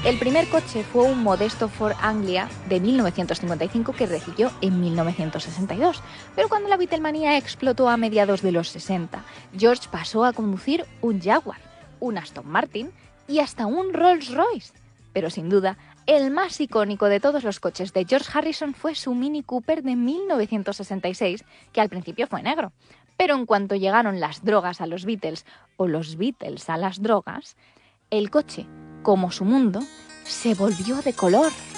El primer coche fue un modesto Ford Anglia de 1955 que recibió en 1962, pero cuando la Beatlemanía explotó a mediados de los 60, George pasó a conducir un Jaguar, un Aston Martin y hasta un Rolls-Royce. Pero sin duda, el más icónico de todos los coches de George Harrison fue su Mini Cooper de 1966, que al principio fue negro. Pero en cuanto llegaron las drogas a los Beatles o los Beatles a las drogas, el coche, como su mundo, se volvió de color.